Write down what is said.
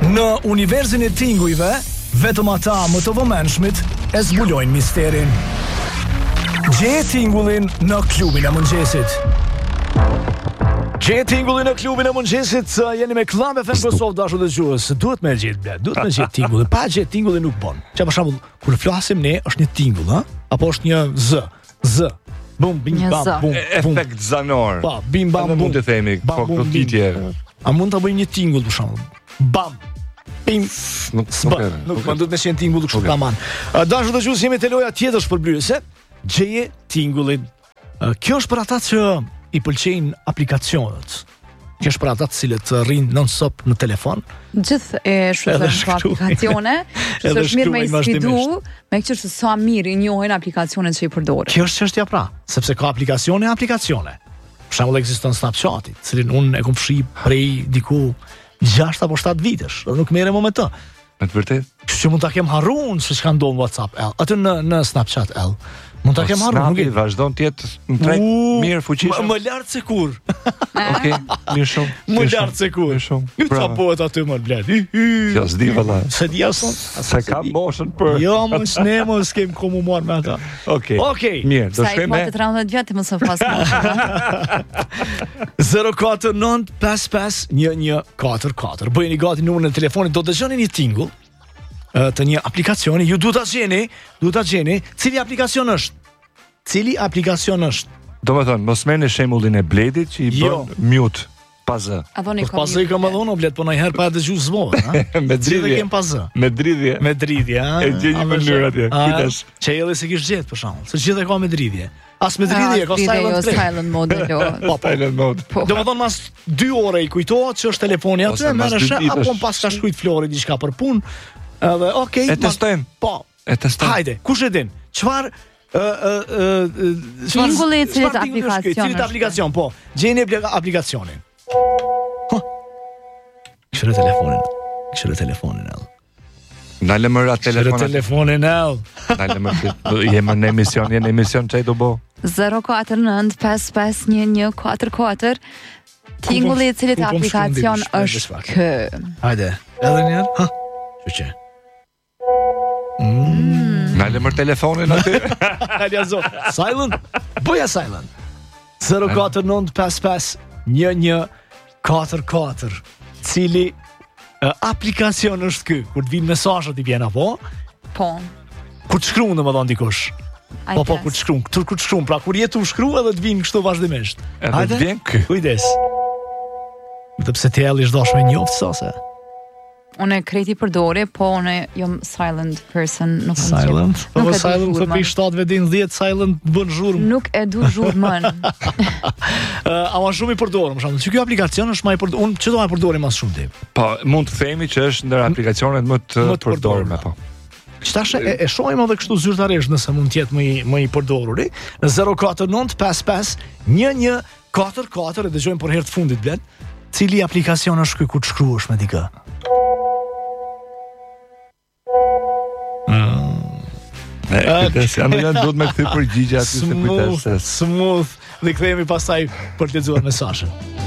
Në universin e tingujve, vetëm ata më të vëmendshmit e zbulojnë misterin. Gjeje tingullin në klubin e mëngjesit. Gjeje tingullin në klubin e mëngjesit, jeni me Club FM Kosovë, dashur dëgjues. Duhet me gjetë tingullin. Pa gjetë tingullin nuk bon. Që për shembull, kur flasim ne, është një tingull, ha? Apo është një z. Bum bim bam bum. Efekt zanor. Pa, bim bam bum. Mund të themi, po goditje. A mund ta bëjmë një tingull për shembull? Bam. Pim. Nuk mund të qenë tingull kështu tamam. Dashur dëgjues, jemi te loja tjetër shpërblyese. Gjeje tingullin. Kjo është për ata që i pëlqejnë aplikacionet. Kjo është për ata të cilët rrinë non-stop në telefon. Gjithë e shfrytëzojnë aplikacione. Është mirë me sfidu, me që është sa mirë i njohin aplikacionet që i përdorin. Kjo është çështja pra, sepse ka aplikacione. Për shembull ekziston Snapchati, cilin unë e kam fshi prej diku 6 apo 7 vitesh, dhe nuk merrem më me të. Me të vërtetë? Kështu që mund ta kem harruar se çka ndodh në WhatsApp. Aty në Snapchat mund ta kem harruar, nuk e vazhdon të jetë në treg mirë fuqishëm. Më lart se kur. Okej, mirë shumë. Më lart se kur. Ju çapohet aty më blet. Jo, s'di valla. Se di ason. Se ka moshën për. Jo, mos ne mos kem komu marr me ata. Okej. Mirë, do shkojmë me 13 vjet më së pas. 049 55 114. Bëjeni gati numrin e telefonit, do dëgjoni një tingull të një aplikacioni, ju duhet ta gjeni cili aplikacion është. Do me thonë, mos merrni shembullin e Bledit që i bën mute pa zë. Pa zë i kam dhënë Bled, po ndonjëherë pa dëgjuar zvonë, ha? Me dridhje. Kem pa zë. Me dridhje, ha? E gjej një mënyrë atje. Kitesh. Çelli se kish gjetë për shembull, se gjithë e ka me dridhje. As me dridhje, ka silent mode. Silent mode. Do të thonë mas 2 orë i kujtohet që është telefoni aty, merresh apo pas ka shkruajt Flori diçka për punë. Edhe e testojmë. Po. E testojmë. Hajde, kush e din? Çfarë Tingulli i cilit aplikacion. Po. Gjeni aplikacionin. Këshire telefonin. Nale më rat telefonin. Nale më jemi në emision çaj do bë. 049 55 114. Tingulli i cilit aplikacion është kë. Hajde, edhe një herë. Çuçi. Nale më telefonin aty. Aljazo. Silent. Boja silent. 049 55 114. Cili aplikacion është ky? Kur të vinë mesazhet i vjen apo? Po. Kur të shkruan domethënë dikush. Po kur të shkruan, pra kur jetu shkruaj edhe të vinë kështu vazhdimisht. Hajde. Të vjen ky. Kujdes. Sepse ti ellish dashme njoft sose. Unë kreti përdori, po unë jam silent person, nuk kam silent. Po silent të pi 7 din 10 silent bën zhurmë. Nuk e du zhurmën. Ama shumë i përdorëm, për shembull. Që ky aplikacion është më i përdorur. Unë çdo ta përdori më shumë ti. Po, mund të themi që është ndër aplikacionet më të përdorura, po. Qtash e shohim edhe kështu zyrtarisht nëse mund të jetë më i përdorur. Në 049 55 114 e dëgjojmë për herë të fundit blet. Cili aplikacion është ky ku të shkruash me dikë? Janë duhet me këtë përgjigje aty se kujtes. Smooth. Dhe kthehemi pastaj për të lexuar mesazhin.